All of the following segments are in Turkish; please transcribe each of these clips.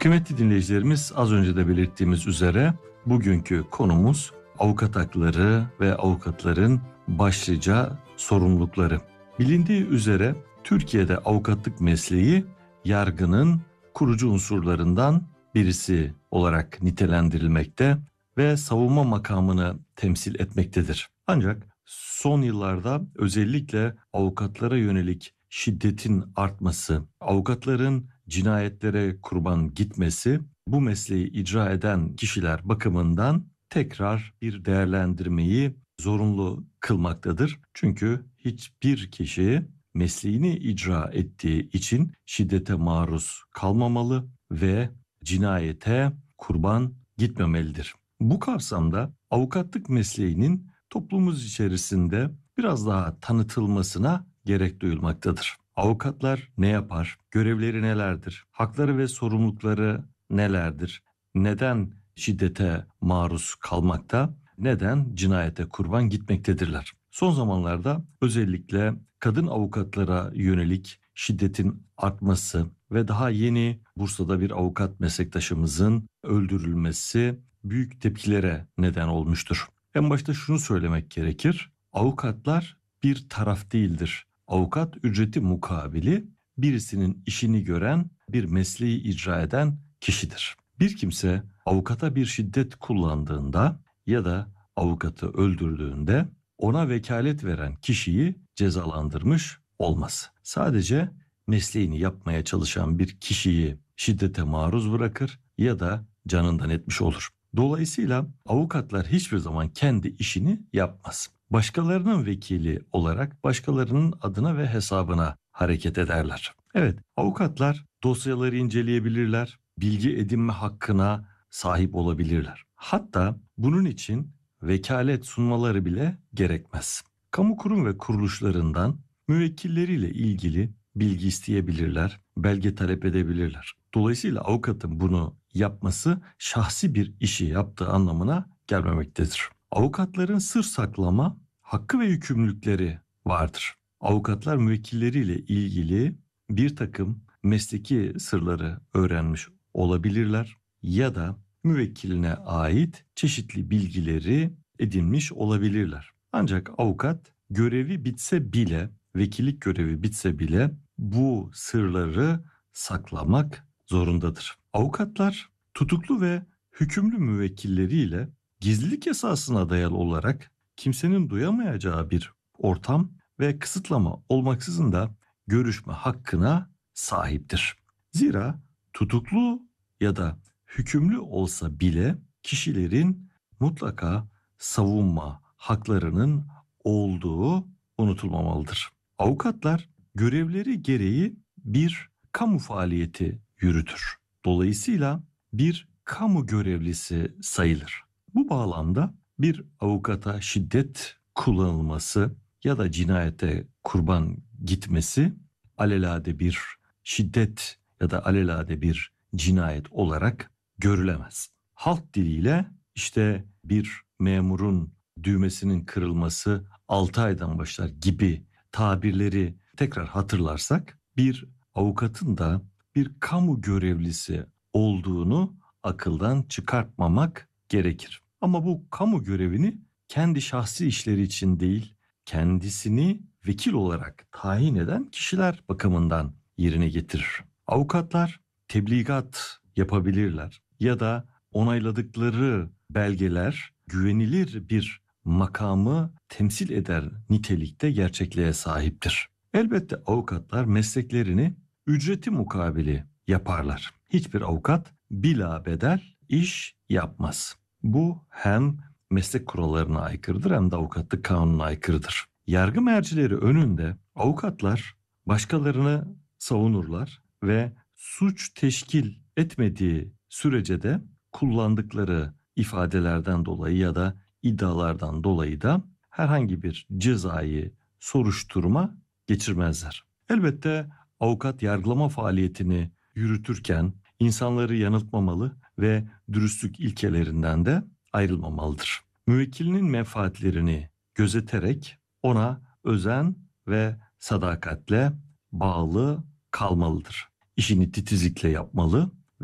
Kıymetli dinleyicilerimiz, az önce de belirttiğimiz üzere bugünkü konumuz avukat hakları ve avukatların başlıca sorumlulukları. Bilindiği üzere Türkiye'de avukatlık mesleği yargının kurucu unsurlarından birisi olarak nitelendirilmekte ve savunma makamını temsil etmektedir. Ancak son yıllarda özellikle avukatlara yönelik şiddetin artması, avukatların cinayetlere kurban gitmesi bu mesleği icra eden kişiler bakımından tekrar bir değerlendirmeyi zorunlu kılmaktadır. Çünkü hiçbir kişi mesleğini icra ettiği için şiddete maruz kalmamalı ve cinayete kurban gitmemelidir. Bu kapsamda avukatlık mesleğinin toplumumuz içerisinde biraz daha tanıtılmasına gerek duyulmaktadır. Avukatlar ne yapar? Görevleri nelerdir? Hakları ve sorumlulukları nelerdir? Neden şiddete maruz kalmakta? Neden cinayete kurban gitmektedirler? Son zamanlarda özellikle kadın avukatlara yönelik şiddetin artması ve daha yeni Bursa'da bir avukat meslektaşımızın öldürülmesi büyük tepkilere neden olmuştur. En başta şunu söylemek gerekir. Avukatlar bir taraf değildir. Avukat ücreti mukabili birisinin işini gören, bir mesleği icra eden kişidir. Bir kimse avukata bir şiddet kullandığında ya da avukatı öldürdüğünde ona vekalet veren kişiyi cezalandırmış olmaz. Sadece mesleğini yapmaya çalışan bir kişiyi şiddete maruz bırakır ya da canından etmiş olur. Dolayısıyla avukatlar hiçbir zaman kendi işini yapmaz. Başkalarının vekili olarak başkalarının adına ve hesabına hareket ederler. Evet, avukatlar dosyaları inceleyebilirler, bilgi edinme hakkına sahip olabilirler. Hatta bunun için vekalet sunmaları bile gerekmez. Kamu kurum ve kuruluşlarından müvekkilleriyle ilgili bilgi isteyebilirler, belge talep edebilirler. Dolayısıyla avukatın bunu yapması şahsi bir işi yaptığı anlamına gelmemektedir. Avukatların sır saklama hakkı ve yükümlülükleri vardır. Avukatlar müvekkilleriyle ilgili bir takım mesleki sırları öğrenmiş olabilirler ya da müvekkiline ait çeşitli bilgileri edinmiş olabilirler. Ancak avukat görevi bitse bile, vekillik görevi bitse bile bu sırları saklamak zorundadır. Avukatlar tutuklu ve hükümlü müvekkilleriyle gizlilik esasına dayalı olarak kimsenin duyamayacağı bir ortam ve kısıtlama olmaksızın da görüşme hakkına sahiptir. Zira tutuklu ya da hükümlü olsa bile kişilerin mutlaka savunma haklarının olduğu unutulmamalıdır. Avukatlar görevleri gereği bir kamu faaliyeti yürütür. Dolayısıyla bir kamu görevlisi sayılır. Bu bağlamda bir avukata şiddet kullanılması ya da cinayete kurban gitmesi alelade bir şiddet ya da alelade bir cinayet olarak görülemez. Halk diliyle işte bir memurun düğmesinin kırılması 6 aydan başlar gibi tabirleri tekrar hatırlarsak bir avukatın da bir kamu görevlisi olduğunu akıldan çıkartmamak gerekir. Ama bu kamu görevini kendi şahsi işleri için değil, kendisini vekil olarak tayin eden kişiler bakımından yerine getirir. Avukatlar tebligat yapabilirler ya da onayladıkları belgeler güvenilir bir makamı temsil eder nitelikte gerçekliğe sahiptir. Elbette avukatlar mesleklerini ücreti mukabili yaparlar. Hiçbir avukat bilabedel iş yapmaz. Bu hem meslek kurallarına aykırıdır hem de avukatlık kanununa aykırıdır. Yargı mercileri önünde avukatlar başkalarını savunurlar ve suç teşkil etmediği sürece de kullandıkları ifadelerden dolayı ya da iddialardan dolayı da herhangi bir cezai soruşturma geçirmezler. Elbette avukat yargılama faaliyetini yürütürken insanları yanıltmamalı ve dürüstlük ilkelerinden de ayrılmamalıdır. Müvekkilinin menfaatlerini gözeterek ona özen ve sadakatle bağlı kalmalıdır. İşini titizlikle yapmalı ve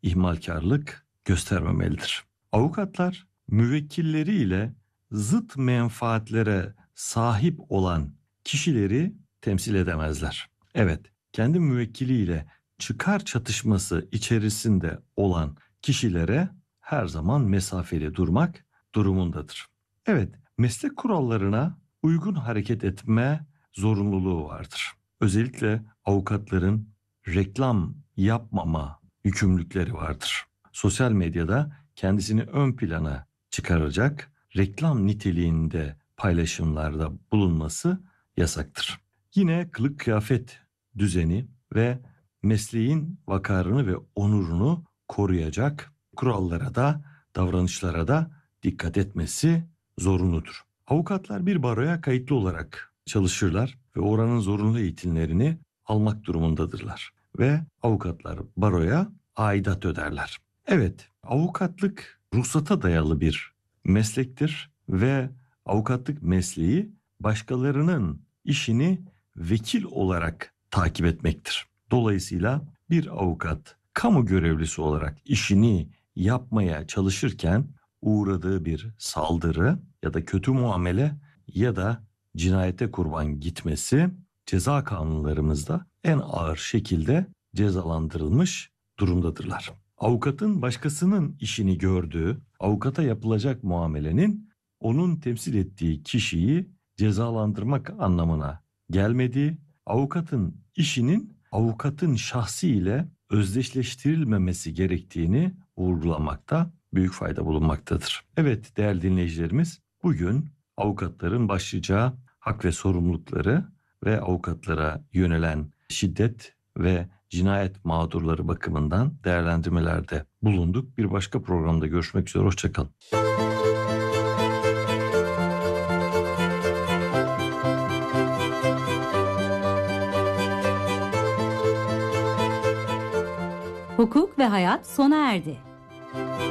ihmalkarlık göstermemelidir. Avukatlar müvekkilleriyle zıt menfaatlere sahip olan kişileri temsil edemezler. Evet, kendi müvekkiliyle çıkar çatışması içerisinde olan kişilere her zaman mesafeli durmak durumundadır. Evet, meslek kurallarına uygun hareket etme zorunluluğu vardır. Özellikle avukatların reklam yapmama yükümlülükleri vardır. Sosyal medyada kendisini ön plana çıkaracak reklam niteliğinde paylaşımlarda bulunması yasaktır. Yine kılık kıyafet düzeni ve mesleğin vakarını ve onurunu koruyacak kurallara da davranışlara da dikkat etmesi zorunludur. Avukatlar bir baroya kayıtlı olarak çalışırlar ve oranın zorunlu eğitimlerini almak durumundadırlar. Ve avukatlar baroya aidat öderler. Evet, avukatlık ruhsata dayalı bir meslektir ve avukatlık mesleği başkalarının işini vekil olarak takip etmektir. Dolayısıyla bir avukat kamu görevlisi olarak işini yapmaya çalışırken uğradığı bir saldırı ya da kötü muamele ya da cinayete kurban gitmesi ceza kanunlarımızda en ağır şekilde cezalandırılmış durumdadırlar. Avukatın başkasının işini gördüğü, avukata yapılacak muamelenin onun temsil ettiği kişiyi cezalandırmak anlamına gelmediği, avukatın işinin avukatın şahsi ile özdeşleştirilmemesi gerektiğini vurgulamakta büyük fayda bulunmaktadır. Evet değerli dinleyicilerimiz, bugün avukatların başlayacağı hak ve sorumlulukları ve avukatlara yönelen şiddet ve cinayet mağdurları bakımından değerlendirmelerde bulunduk. Bir başka programda görüşmek üzere, hoşçakalın. Hukuk ve hayat sona erdi.